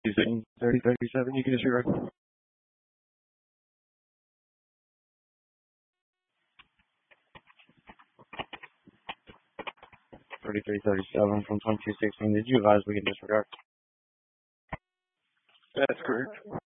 using 3037, you can disregard. 3337 from 2216, did you advise we can disregard? That's correct.